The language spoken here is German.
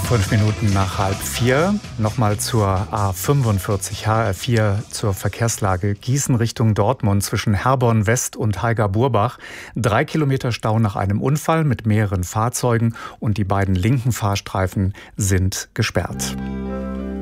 5 Minuten nach 3:30. Nochmal zur A45 HR4 zur Verkehrslage. Gießen Richtung Dortmund zwischen Herborn West und Haiger-Burbach. 3 Kilometer Stau nach einem Unfall mit mehreren Fahrzeugen und die beiden linken Fahrstreifen sind gesperrt.